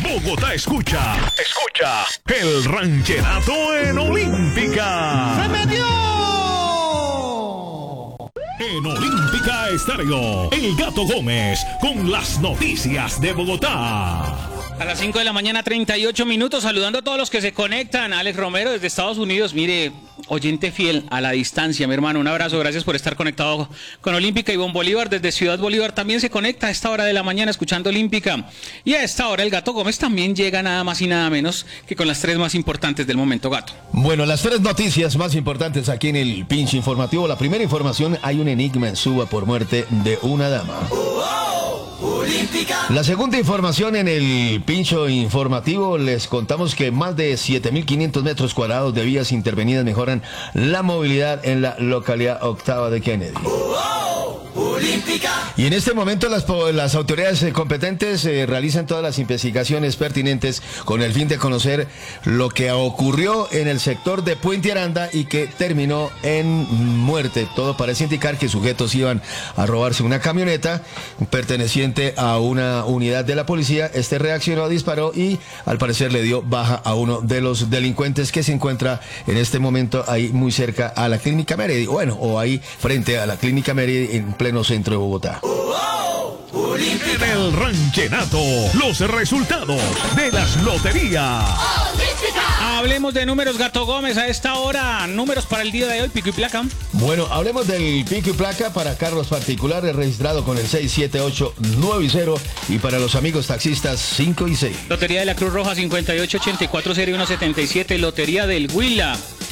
Bogotá escucha el rancherato en Olímpica. ¡Se metió! En Olímpica Estéreo, El Gato Gómez con las noticias de Bogotá. A las 5 de la mañana, 38 minutos, saludando a todos los que se conectan. Alex Romero desde Estados Unidos, mire, oyente fiel a la distancia, mi hermano, un abrazo, gracias por estar conectado con Olímpica. Ivonne Bolívar desde Ciudad Bolívar también se conecta a esta hora de la mañana escuchando Olímpica. Y a esta hora el Gato Gómez también llega nada más y nada menos que con las tres más importantes del momento, Gato. Bueno, las tres noticias más importantes aquí en el pinche informativo. La primera información, hay un enigma en Suba por muerte de una dama. La segunda información en el pincho informativo, les contamos que más de 7.500 metros cuadrados de vías intervenidas mejoran la movilidad en la localidad octava de Kennedy. Y en este momento las autoridades competentes realizan todas las investigaciones pertinentes con el fin de conocer lo que ocurrió en el sector de Puente Aranda y que terminó en muerte. Todo parece indicar que sujetos iban a robarse una camioneta perteneciente a una unidad de la policía. Este reaccionó, disparó y al parecer le dio baja a uno de los delincuentes que se encuentra en este momento ahí muy cerca a la Clínica Meredy. Bueno, o ahí frente a la Clínica Meredy en pleno centro de Bogotá. En el rancherato, los resultados de las loterías. Hablemos de números, Gato Gómez, a esta hora. Números para el día de hoy, pico y placa. Bueno, hablemos del pico y placa para carros particulares registrado con el 6, 7, 8, 9 y 0 y para los amigos taxistas 5 y 6. Lotería de la Cruz Roja 5884 serie 177. Lotería del Huila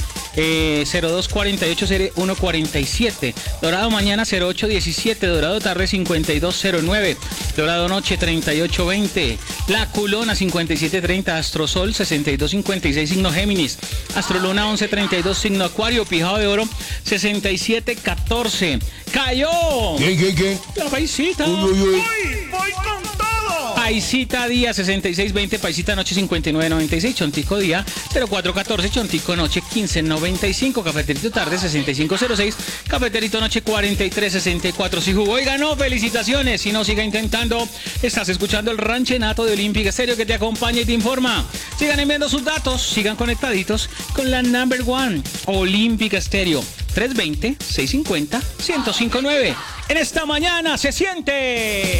0248 serie 147. Dorado mañana 0817. Dorado tarde 5209. Dorado noche 3820. La Culona 5730. Astrosol 6256 signo Géminis. Astroluna 1132 signo Acuario. Pijado de Oro 6714. ¡Cayó! ¿Qué? La paisita. Voy con todo. Paisita día 6620, Paisita noche 5996, Chontico día 0414, Chontico noche 1595, Cafeterito tarde 6506, Cafeterito noche 4364. Si jugó y ganó, felicitaciones. Si no, siga intentando. Estás escuchando el ranchenato de Olímpica Estéreo que te acompaña y te informa. Sigan enviando sus datos, sigan conectaditos con la number one, Olímpica Estéreo 320-650-1059. En esta mañana se siente.